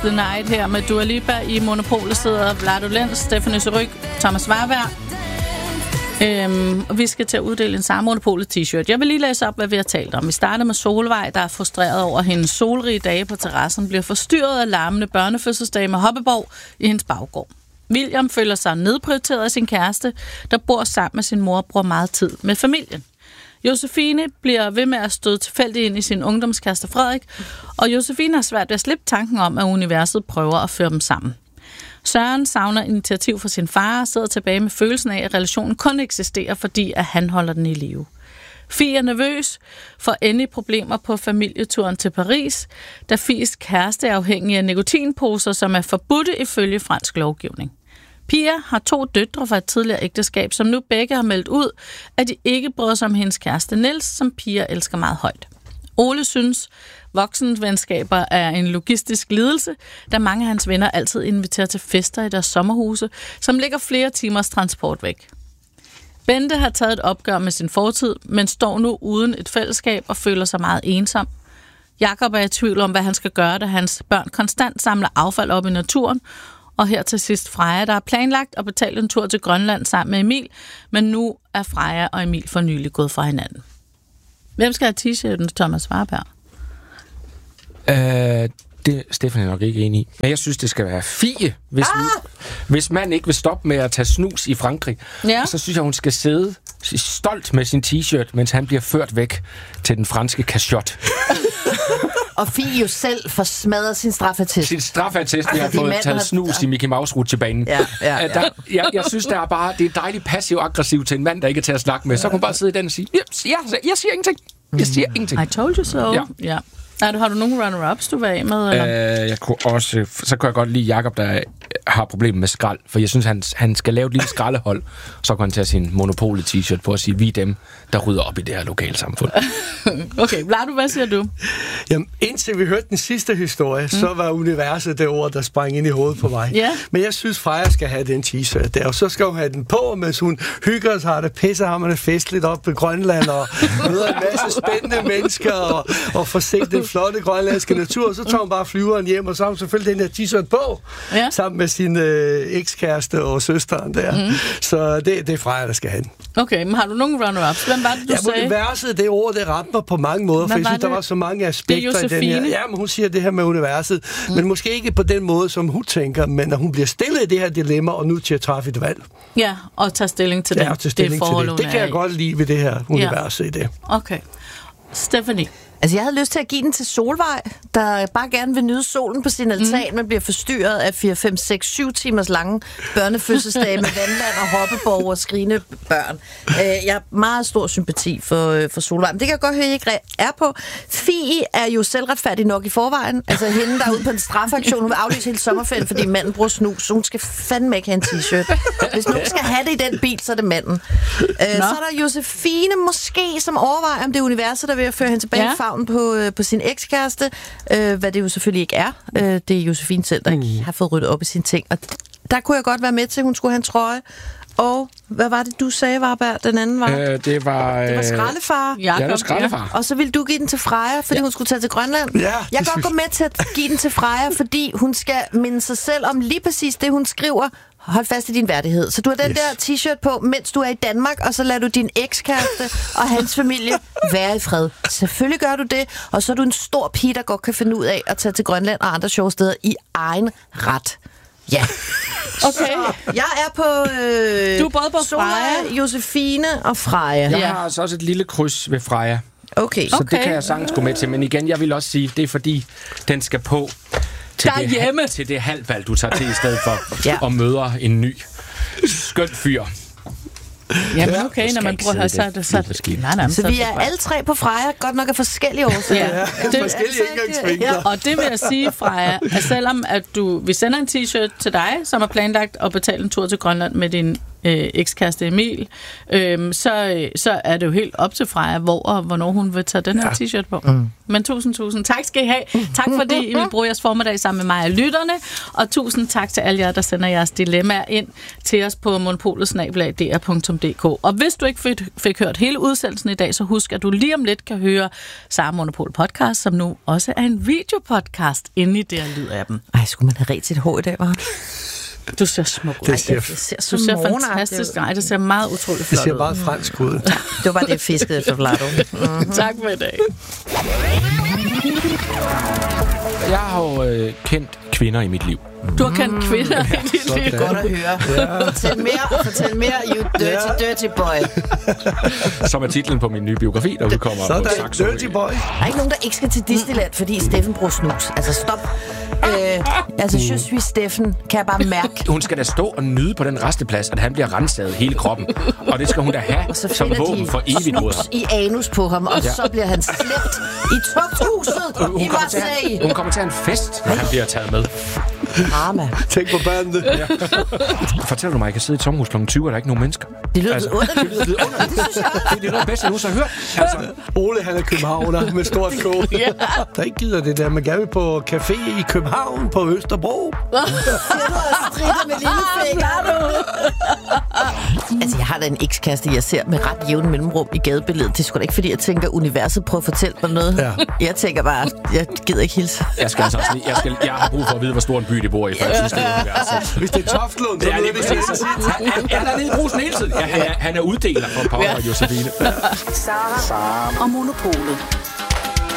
the Night her med Dua Lipa. I Monopolet sidder Vlado Lenz, Stephanie Surrugue, Thomas Warberg. Og vi skal til at uddele en samme Monopolet t-shirt. Jeg vil lige læse op, hvad vi har talt om. Vi starter med Solvej, der er frustreret over, at hendes solrige dage på terrassen bliver forstyrret af larmende børnefødselsdage med hoppeborg i hendes baggård. William føler sig nedprioriteret af sin kæreste, der bor sammen med sin mor og bruger meget tid med familien. Josefine bliver ved med at støde tilfældigt ind i sin ungdomskæreste Frederik, og Josefine har svært ved at slippe tanken om, at universet prøver at føre dem sammen. Søren savner initiativ fra sin far og sidder tilbage med følelsen af, at relationen kun eksisterer, fordi at han holder den i live. Fie er nervøs for endelig problemer på familieturen til Paris, da Fies kæreste er afhængig af nikotinposer, som er forbudte ifølge fransk lovgivning. Pia har 2 døtre fra et tidligere ægteskab, som nu begge har meldt ud, at de ikke bryder sig om hendes kæreste Niels, som Pia elsker meget højt. Ole synes, voksenvenskaber er en logistisk lidelse, da mange af hans venner altid inviterer til fester i deres sommerhuse, som ligger flere timers transport væk. Bente har taget et opgør med sin fortid, men står nu uden et fællesskab og føler sig meget ensom. Jakob er i tvivl om, hvad han skal gøre, da hans børn konstant samler affald op i naturen. Og her til sidst Freja, der har planlagt at betale en tur til Grønland sammen med Emil, men nu er Freja og Emil for nylig gået fra hinanden. Hvem skal have t-shirten, Thomas Warberg? Det er Stefan nok ikke enig i. Men jeg synes, det skal være Fie, hvis man ikke vil stoppe med at tage snus i Frankrig. Ja. Så synes jeg, hun skal sidde stolt med sin t-shirt, mens han bliver ført væk til den franske cachot. Og Fie jo selv får smadret sin straffetest. Sin straffetest, vi har fået taget snus i Mickey Mouse-rutsjebanen. Jeg synes, det er dejligt passiv-aggressivt til en mand, der ikke er til at snakke med. Så kan hun bare sidde i den og sige, jeg siger ingenting. Jeg siger ingenting. I told you so. Ja. Har du nogle runner-ups, du var af med? Eller? Så kunne jeg godt lide Jakob, der har problemer med skrald. For jeg synes, han skal lave et lille skraldehold. Så kan han tage sin Monopolet t-shirt på og sige, vi er dem, der rydder op i det her lokalsamfund. Okay, Vlado, hvad siger du? Jamen, indtil vi hørte den sidste historie, så var universet det ord, der sprang ind i hovedet på mig. Yeah. Men jeg synes, Freja skal have den t-shirt der, og så skal hun have den på, mens hun hygger sig, der pisser ham og festligt op på Grønland, og møder en masse spændende mennesker, og får set den flotte grønlandske natur, og så tager hun bare flyveren hjem, og så har hun selvfølgelig den her t-shirt på, sammen med sin ekskæreste og søsteren der. Så det er Freja, der skal have den. Okay, men har du nogle runner-ups? Hvem var det, du sagde? Universet, det ord, det ramte mig på mange måder, for jeg synes, der var så mange aspekter i den her. Ja, men hun siger det her med universet, men måske ikke på den måde, som hun tænker, men når hun bliver stillet i det her dilemma, og nu til at træffe et valg. Ja, og tage stilling til det. Ja, til det. Det kan jeg godt lide ved det her universet i det. Okay. Stephanie? Altså, jeg havde lyst til at give den til Solvej, der bare gerne vil nyde solen på sin altan, men bliver forstyrret af 4, 5, 6, 7 timers lange børnefødselsdage med vandland og hoppeborg og skrigende børn. Jeg har meget stor sympati for Solvej, men det kan jeg godt høre, I ikke er på. Fie er jo selvretfærdig nok i forvejen. Altså, hende, der er ude på en strafaktion, hun vil aflyse hele sommerferien, fordi manden bruger snus, så hun skal fandme ikke have en t-shirt. Hvis nogen skal have det i den bil, så er det manden. Så er der Josefine måske, som overvejer, om det er universet, der vil føre hende tilbage i favnen på sin ekskæreste, hvad det jo selvfølgelig ikke er. Det er Josefine selv, der ikke har fået ryddet op i sine ting. Og der kunne jeg godt være med til, at hun skulle have en trøje. Og hvad var det, du sagde, Warberg, den anden var? Det var skraldefar. Ja, det var skraldefar. Og så ville du give den til Freja, fordi hun skulle tage til Grønland. Ja, jeg kan godt gå med til at give den til Freja, fordi hun skal minde sig selv om lige præcis det, hun skriver. Hold fast i din værdighed. Så du har den der t-shirt på, mens du er i Danmark, og så lader du din ekskæreste og hans familie være i fred. Selvfølgelig gør du det, og så er du en stor pige, der godt kan finde ud af at tage til Grønland og andre sjove steder i egen ret. Ja. Okay. Jeg er på du er både på Freja, Josefine og Freja. Jeg har altså også et lille kryds ved Freja. Okay. Så det kan jeg sagtens gå med til. Men igen, jeg vil også sige, det er fordi, den skal på til det halvvalg, du tager til i stedet for at møde en ny skøn fyr. Jamen okay, når man bruger så så vi er alle 3 på Freja, godt nok af forskellige årsager. Ja, forskellige indgangsvinkler. Og det vil jeg sige, Freja, at selvom at vi sender en t-shirt til dig, som er planlagt at betale en tur til Grønland med din ekskæreste Emil, så er det jo helt op til Freja, hvor og hvornår hun vil tage den her t-shirt på. Men tusind tak skal I have. Tak fordi I vil bruge jeres formiddag sammen med mig og lytterne, og tusind tak til alle jer, der sender jeres dilemmaer ind til os på monopolet@dr.dk. Og hvis du ikke fik hørt hele udsendelsen i dag, så husk, at du lige om lidt kan høre Sara Monopol podcast, som nu også er en videopodcast inde i der lyd af dem. Ej, skulle man have ret sit hår i dag, var? Du ser smuk ud. Det ser fantastisk. Nej, det ser meget utroligt flot ud. Det ser meget fransk ud. Det var bare det, fiskede efter Vlado. Tak for i dag. Jeg har jo kendt kvinder i mit liv. Du har kendt kvinder i dit liv. Godt at høre. Ja. Fortæl mere, you dirty boy. Som er titlen på min nye biografi, der udkommer på Saxo. Dirty boy. Der er ikke nogen, der ikke skal til Disneyland, fordi Steffen bruger snus. Altså, stop. Je suis Steffen, kan jeg bare mærke. Hun skal da stå og nyde på den resteplads, at han bliver rensaget hele kroppen. Og det skal hun da have som våben for evigt mod ham. I anus på ham, og så bliver han slæbt i tugthuset i Marseille. Hun kommer til en fest, når han bliver taget med. Drama. Tænk på børnene. Ja. Fortæller du mig, at jeg kan sidde i et sommerhus kl. 20, og der er ikke nogen mennesker? Det lyder underligt. Det synes jeg. Det er noget bedste, jeg nogensinde har hørt. Altså. Ole, han er københavner med stort K. Der ikke gider det der. Man gerne vil på café i København på Østerbro. Strider med lillefinger. Altså, jeg har da en ekskæreste, jeg ser med ret jævn mellemrum i gadebilledet. Det er sgu da ikke, fordi jeg tænker, universet prøver at fortælle mig noget. Ja. Jeg tænker bare, jeg gider ikke hilse. Jeg har brug for at vide, hvor stor en by det bor i, for jeg synes, det er universet. Hvis det er Toftlund, så er det præcis. Han er nede i Brusen hele tiden. Ja, han er uddeler for Power og Josefine. Sara og Monopolet.